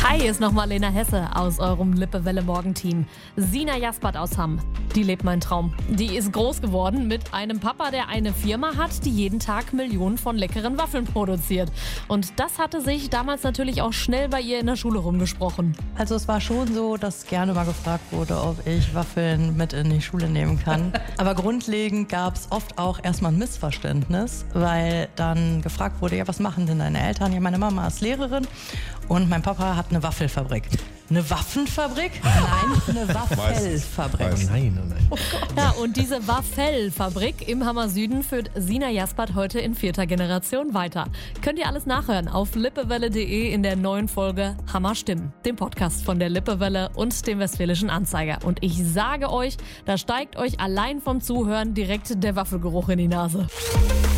Hi, ist nochmal Lena Hesse aus eurem Lippewelle-Morgenteam. Sina Jaspert aus Hamm, die lebt meinen Traum. Die ist groß geworden mit einem Papa, der eine Firma hat, die jeden Tag Millionen von leckeren Waffeln produziert. Und das hatte sich damals natürlich auch schnell bei ihr in der Schule rumgesprochen. Also es war schon so, dass gerne mal gefragt wurde, ob ich Waffeln mit in die Schule nehmen kann. Aber grundlegend gab es oft auch erstmal ein Missverständnis, weil dann gefragt wurde, ja, was machen denn deine Eltern? Ja, meine Mama ist Lehrerin und mein Papa hat eine Waffelfabrik. Eine Waffenfabrik? Nein, eine Waffelfabrik. Oh nein. Oh ja, und diese Waffelfabrik im Hammer Süden führt Sina Jaspert heute in 4. Generation weiter. Könnt ihr alles nachhören auf lippewelle.de in der neuen Folge Hammer Stimmen, dem Podcast von der Lippewelle und dem Westfälischen Anzeiger. Und ich sage euch, da steigt euch allein vom Zuhören direkt der Waffelgeruch in die Nase.